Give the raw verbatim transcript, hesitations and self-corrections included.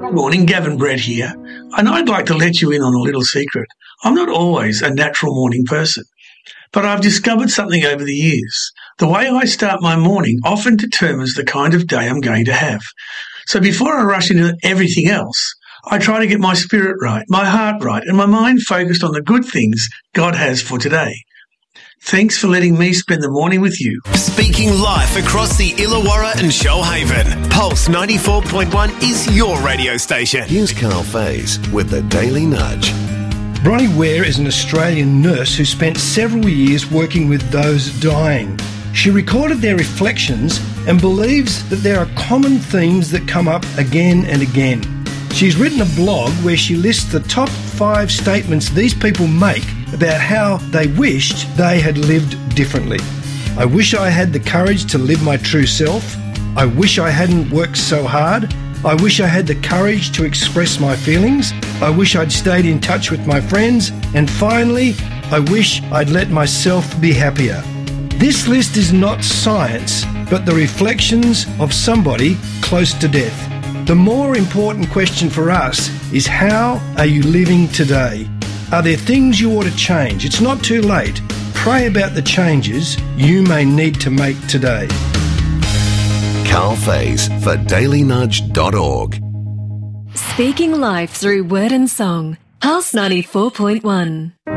Morning, Gavin Brett here, and I'd like to let you in on a little secret. I'm not always a natural morning person, but I've discovered something over the years. The way I start my morning often determines the kind of day I'm going to have. So before I rush into everything else, I try to get my spirit right, my heart right, and my mind focused on the good things God has for today. Thanks for letting me spend the morning with you. Speaking live across the Illawarra and Shoalhaven, Pulse ninety-four point one is your radio station. Here's Carl Faze with the Daily Nudge. Bronnie Ware is an Australian nurse who spent several years working with those dying. She recorded their reflections and believes that there are common themes that come up again and again. She's written a blog where she lists the top five statements these people make about how they wished they had lived differently. I wish I had the courage to live my true self. I wish I hadn't worked so hard. I wish I had the courage to express my feelings. I wish I'd stayed in touch with my friends. And finally, I wish I'd let myself be happier. This list is not science, but the reflections of somebody close to death. The more important question for us is, how are you living today? Are there things you ought to change? It's not too late. Pray about the changes you may need to make today. Carl Faze for daily nudge dot org. Speaking life through word and song. Pulse ninety-four point one.